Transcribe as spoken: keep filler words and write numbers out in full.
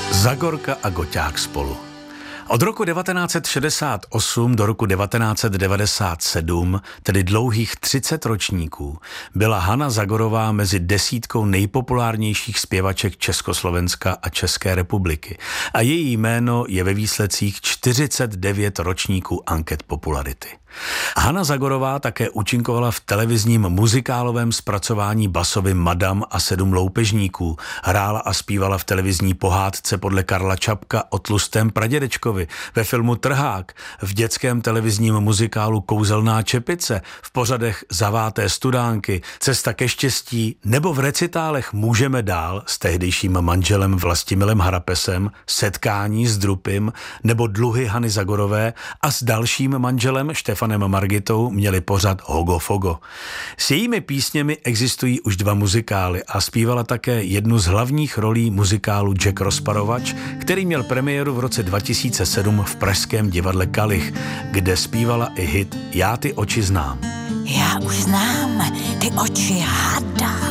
Zagorka a Goťák spolu. Od roku devatenáct set šedesát osm do roku devatenáct set devadesát sedm, tedy dlouhých třicet ročníků, byla Hana Zagorová mezi desítkou nejpopulárnějších zpěvaček Československa a České republiky a její jméno je ve výsledcích čtyřicet devět ročníků anket popularity. Hana Zagorová také účinkovala v televizním muzikálovém zpracování Basovy Madam a sedm loupežníků, hrála a zpívala v televizní pohádce podle Karla Čapka o tlustém pradědečkovi, ve filmu Trhák, v dětském televizním muzikálu Kouzelná čepice, v pořadech Zaváté studánky, Cesta ke štěstí nebo v recitálech Můžeme dál s tehdejším manželem Vlastimilem Harapesem, Setkání s Drupim nebo Dluhy Hany Zagorové a s dalším manželem Štefanem Margitou měli pořad Hogo Fogo. S jejími písněmi existují už dva muzikály a zpívala také jednu z hlavních rolí muzikálu Jack Rozparovač, který měl premiéru v roce dva tisíce sedm v pražském divadle Kalich, kde zpívala i hit Já ty oči znám. Já už znám ty oči hada.